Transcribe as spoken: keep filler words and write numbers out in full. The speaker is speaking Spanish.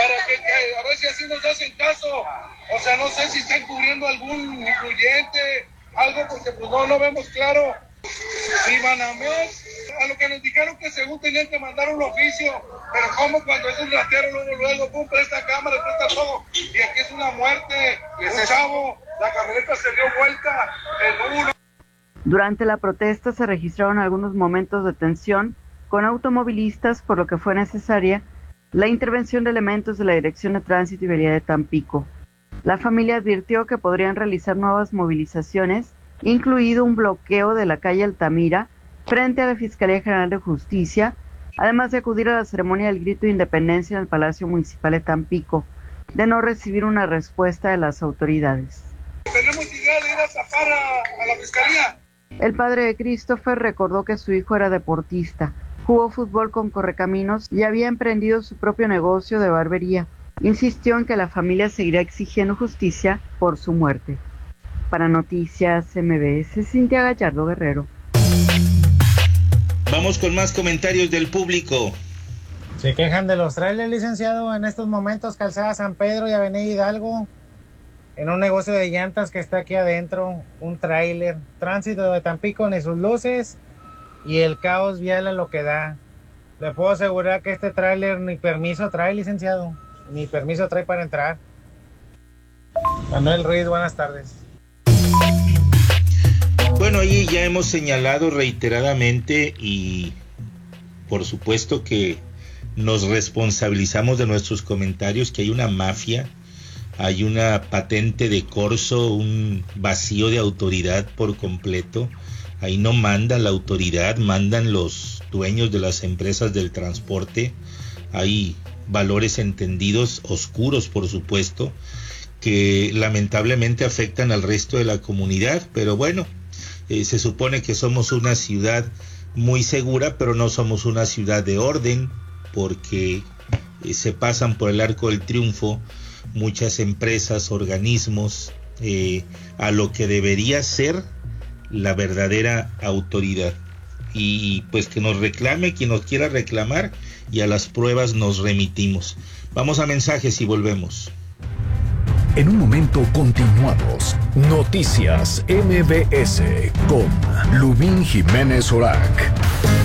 para que, que a ver si así nos hacen caso. O sea, no sé si están cubriendo algún influyente, algo, porque pues no, no vemos claro. Si Banamex, a lo que nos dijeron que según tenían que mandar un oficio, pero como cuando es un ratero, luego, luego, pum, presta cámara, presta todo, y aquí es una muerte, un chavo, la camioneta se dio vuelta, el uno. Durante la protesta se registraron algunos momentos de tensión con automovilistas, por lo que fue necesaria la intervención de elementos de la Dirección de Tránsito y Vialidad de Tampico. La familia advirtió que podrían realizar nuevas movilizaciones, incluido un bloqueo de la calle Altamira frente a la Fiscalía General de Justicia, además de acudir a la ceremonia del grito de independencia en el Palacio Municipal de Tampico, de no recibir una respuesta de las autoridades. Tenemos idea de ir a zapar a, a la Fiscalía. El padre de Christopher recordó que su hijo era deportista, jugó fútbol con Correcaminos y había emprendido su propio negocio de barbería. Insistió en que la familia seguirá exigiendo justicia por su muerte. Para Noticias M B S, Cintia Gallardo Guerrero. Vamos con más comentarios del público. Se quejan de los trailers, licenciado, en estos momentos, Calzada San Pedro y Avenida Hidalgo, en un negocio de llantas que está aquí adentro, un tráiler, tránsito de Tampico ni sus luces y el caos vial a lo que da. Le puedo asegurar que este tráiler ni permiso trae, licenciado, ni permiso trae para entrar. Manuel Ruiz, buenas tardes. Bueno, ahí ya hemos señalado reiteradamente y por supuesto que nos responsabilizamos de nuestros comentarios, que hay una mafia, hay una patente de corso, un vacío de autoridad por completo. Ahí no manda la autoridad, mandan los dueños de las empresas del transporte. Hay valores entendidos, oscuros por supuesto, que lamentablemente afectan al resto de la comunidad, pero bueno, eh, se supone que somos una ciudad muy segura, pero no somos una ciudad de orden, porque eh, se pasan por el arco del triunfo muchas empresas, organismos, eh, a lo que debería ser la verdadera autoridad. Y pues que nos reclame quien nos quiera reclamar, y a las pruebas nos remitimos. Vamos a mensajes y volvemos. En un momento continuamos. Noticias M B S con Lubín Jiménez Orac.